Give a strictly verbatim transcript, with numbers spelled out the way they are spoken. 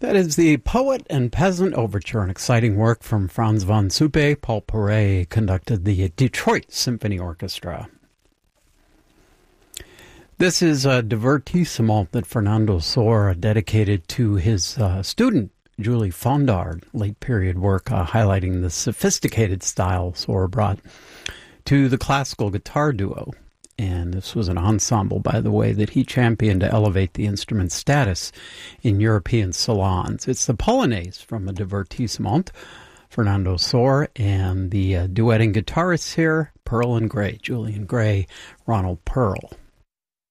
That is the Poet and Peasant Overture, an exciting work from Franz von Suppe. Paul Paray conducted the Detroit Symphony Orchestra. This is a divertissement that Fernando Sor dedicated to his uh, student, Julie Fondard, late period work uh, highlighting the sophisticated style Sor brought to the classical guitar duo. And this was an ensemble, by the way, that he championed to elevate the instrument's status in European salons. It's the Polonaise from a divertissement, Fernando Sor, and the uh, duetting guitarists here, Pearl and Gray, Julian Gray, Ronald Pearl.